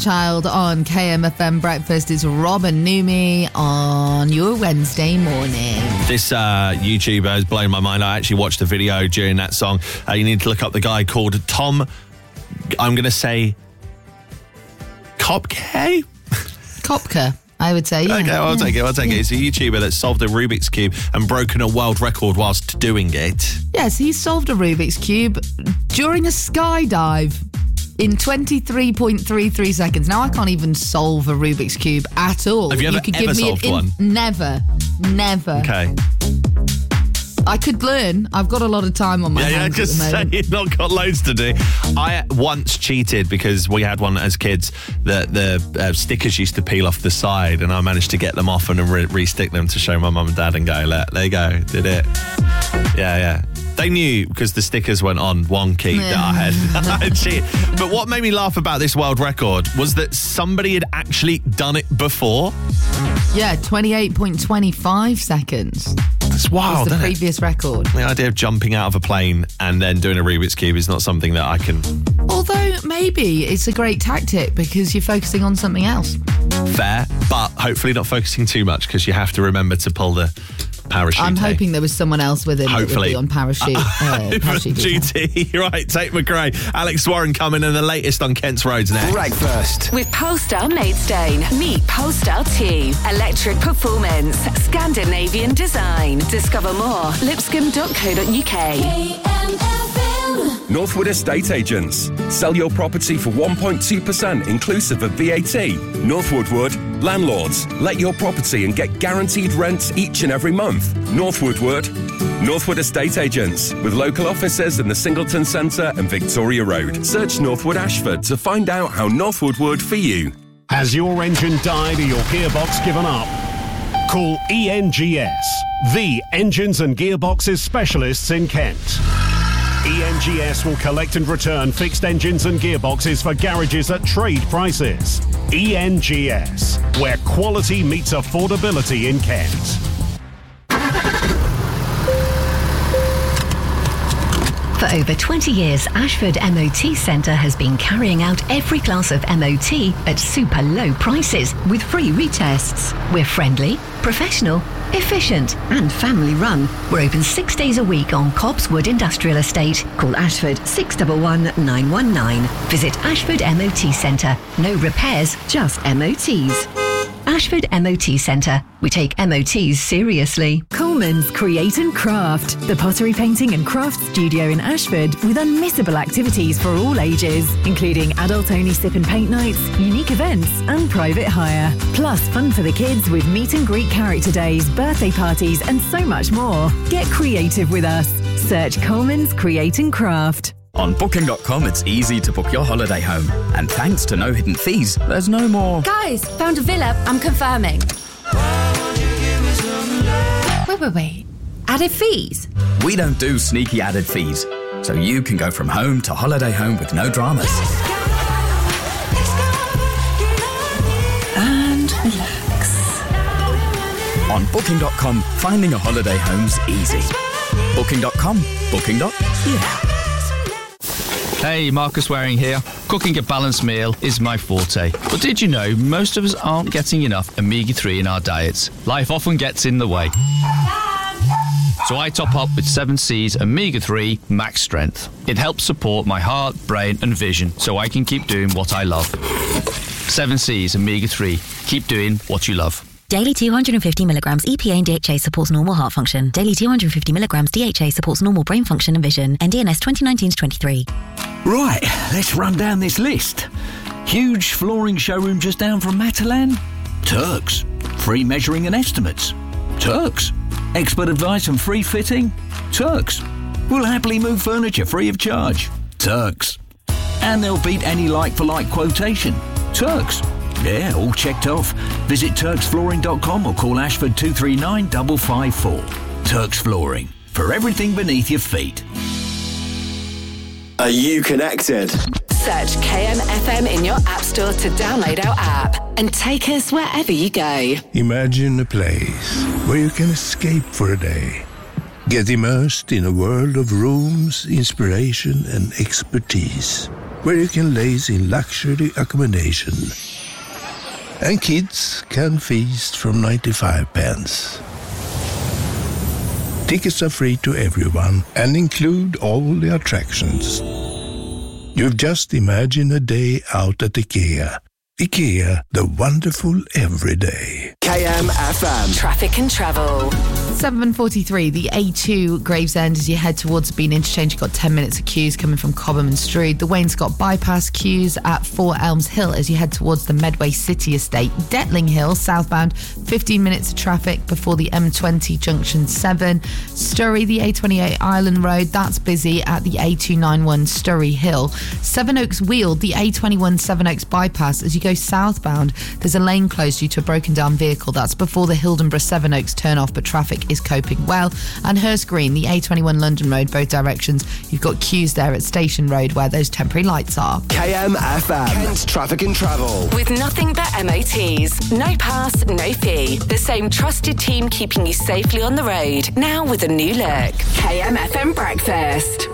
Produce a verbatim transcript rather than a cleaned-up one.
Child on K M F M Breakfast. It's Rob and Numi on your Wednesday morning. This uh, YouTuber has blown my mind. I actually watched a video during that song. Uh, you need to look up the guy called Tom, I'm going to say, Kopke? Kopke, I would say, yeah. Okay, well, I'll yeah. take it, I'll take yeah. it. It's a YouTuber that solved a Rubik's Cube and broken a world record whilst doing it. Yes, he solved a Rubik's Cube during a skydive in twenty-three point three three seconds. Now, I can't even solve a Rubik's Cube at all. Have you ever, could ever give me solved an in- one? Never. Never. Okay. I could learn. I've got a lot of time on my Yeah, yeah, hands just at the say moment. you've not got loads to do. I once cheated because we had one as kids that the uh, stickers used to peel off the side, and I managed to get them off and re- re-stick them to show my mum and dad and go, "Look, there you go, did it." Yeah, yeah. They knew because the stickers went on wonky that I had, I had cheated. But what made me laugh about this world record was that somebody had actually done it before. Yeah, twenty-eight point two five seconds. That's wild, was the isn't it? previous record. The idea of jumping out of a plane and then doing a Rubik's Cube is not something that I can... Although maybe it's a great tactic because you're focusing on something else. Fair, but hopefully not focusing too much because you have to remember to pull the parachute. I'm hoping there was someone else with him that would Hopefully. be on parachute. Uh, parachute G T, right, Tate McRae, Alex Warren coming in the latest on Kent's Roads next. Breakfast. With Polestar Maidstone. Meet Polestar two. Electric performance. Scandinavian design. Discover more. lipscomb dot co dot uk. Northwood Estate Agents. Sell your property for one point two percent inclusive of V A T. Northwood Wood. Landlords. Let your property and get guaranteed rents each and every month. Northwood Wood. Northwood Estate Agents. With local offices in the Singleton Centre and Victoria Road. Search Northwood Ashford to find out how Northwood would for you. Has your engine died or your gearbox given up? Call E N G S, the engines and gearboxes specialists in Kent. E N G S will collect and return fixed engines and gearboxes for garages at trade prices. E N G S, where quality meets affordability in Kent. For over twenty years, Ashford M O T Centre has been carrying out every class of M O T at super low prices with free retests. We're friendly, professional, efficient and family run. We're open six days a week on Cobbswood Industrial Estate. Call Ashford six one one, nine one nine. Visit Ashford M O T Centre. No repairs, just M O Ts. Ashford M O T Centre. We take M O Ts seriously. Coleman's Create and Craft, the pottery painting and craft studio in Ashford with unmissable activities for all ages, including adult-only sip and paint nights, unique events and private hire. Plus fun for the kids with meet and greet character days, birthday parties and so much more. Get creative with us. Search Coleman's Create and Craft. On Booking dot com, it's easy to book your holiday home. And thanks to no hidden fees, there's no more... Guys, found a villa. I'm confirming. Wait, wait, wait. Added fees? We don't do sneaky added fees. So you can go from home to holiday home with no dramas. And relax. On Booking dot com, finding a holiday home's easy. Booking dot com. Booking. Yeah. Hey, Marcus Waring here. Cooking a balanced meal is my forte. But did you know most of us aren't getting enough omega three in our diets? Life often gets in the way. So I top up with seven C's omega three Max Strength. It helps support my heart, brain and vision so I can keep doing what I love. seven C's omega three. Keep doing what you love. Daily two hundred fifty milligrams E P A and D H A supports normal heart function. Daily two hundred fifty milligrams D H A supports normal brain function and vision. N D N S twenty nineteen to twenty-three. Right, let's run down this list. Huge flooring showroom just down from Matalan? Turks. Free measuring and estimates? Turks. Expert advice and free fitting? Turks. We'll happily move furniture free of charge? Turks. And they'll beat any like-for-like quotation? Turks. Yeah, all checked off. Visit turks flooring dot com or call Ashford two three nine, five five four. Turks Flooring. For everything beneath your feet. Are you connected? Search K M F M in your app store to download our app and take us wherever you go. Imagine a place where you can escape for a day. Get immersed in a world of rooms, inspiration and expertise. where you can laze in luxury accommodation. And kids can feast from ninety-five pence. Tickets are free to everyone and include all the attractions. You've just imagined a day out at IKEA. IKEA, the wonderful everyday. K M F M. Traffic and travel. seven forty-three, the A two Gravesend as you head towards the Bean Interchange. You've got ten minutes of queues coming from Cobham and Strood. The Wainscott bypass queues at Four Elms Hill as you head towards the Medway City Estate. Detling Hill, southbound, fifteen minutes of traffic before the M twenty Junction seven. Sturry, the A twenty-eight Island Road, that's busy at the A two ninety-one Sturry Hill. Sevenoaks Weald, the A twenty-one Sevenoaks bypass as you go southbound. There's a lane closed due to a broken down vehicle. That's before the Hildenborough Sevenoaks turn off, but traffic is coping well. And Hurst Green, the A twenty-one London Road, both directions. You've got queues there at Station Road where those temporary lights are. K M F M. Kent's Traffic and Travel. With nothing but M O Ts. No pass, no fee. The same trusted team keeping you safely on the road. Now with a new look. K M F M Breakfast.